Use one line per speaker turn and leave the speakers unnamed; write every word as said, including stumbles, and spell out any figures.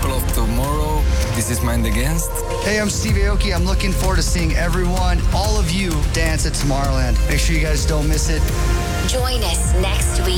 people of tomorrow. This is Mind Against.
Hey, I'm Steve Aoki. I'm looking forward to seeing everyone, all of you, dance at Tomorrowland. Make sure you guys don't miss it.
Join us next week.